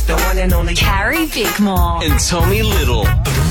the one and only Carrie Bickmore. And Tommy Little.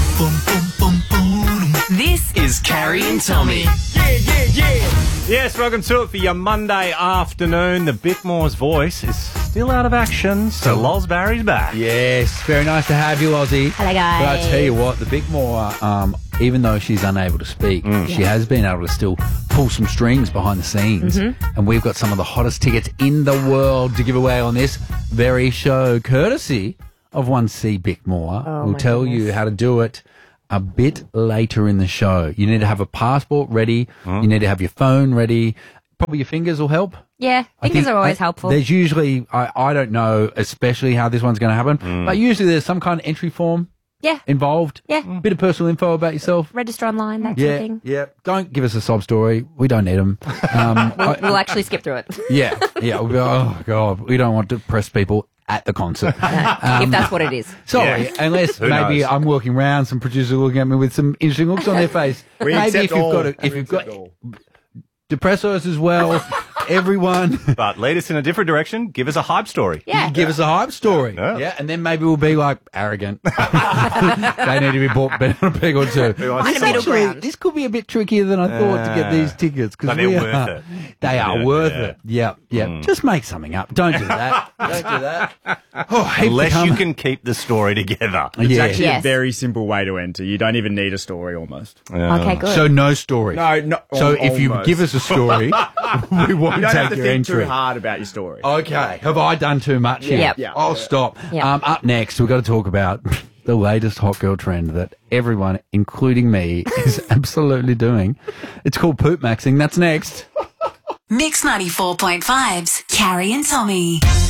This Is Carrie and Tommy. Yes, welcome to it for your Monday afternoon. The Bickmore's voice is still out of action, so Loz Barry's back. Yes, very nice to have you, Ozzy. Hello, guys. But I tell you what, the Bickmore, even though she's unable to speak, she has been able to still pull some strings behind the scenes. And we've got some of the hottest tickets in the world to give away on this very show, courtesy of 1C Bickmore. We'll tell you how to do it a bit later in the show. You need to have a passport ready. You need to have your phone ready. Probably your fingers will help. Yeah, fingers are always helpful. There's usually, I don't know especially how this one's going to happen, but usually there's some kind of entry form involved. Yeah. Bit of personal info about yourself. Register online, that sort of thing. Yeah. Don't give us a sob story. We don't need them. We'll actually skip through it. Yeah. We'll be, oh, God, we don't want depressed people at the concert. if that's what it is. Sorry, Yeah. unless Who maybe knows? I'm walking around, some producers are looking at me with some interesting looks on their face. We maybe accept if you've all. got if you've got depressors as well, everyone. But lead us in a different direction. Give us a hype story. Yeah. Give us a hype story. Yeah. And then maybe we'll be like arrogant. They need to be bought better on a peg or two. Find a middle ground. This could be a bit trickier than I thought to get these tickets. But they're worth it. They are Yeah, worth yeah. it. Yeah. Just make something up. Don't do that. Don't do that. Oh, heaps to Unless come. you can keep the story together. It's Yeah. actually Yes. a very simple way to enter. You don't even need a story almost. Okay, good. So no story. No, So if you almost. give us a story, we won't You don't have take to your think entry. too hard about your story. Okay. Have I done too much here? Yep. Yeah. I'll stop. Yep. Up next, we've got to talk about the latest hot girl trend that everyone, including me, is absolutely doing. It's called poop maxing. That's next. Mix 94.5's Carrie and Tommy.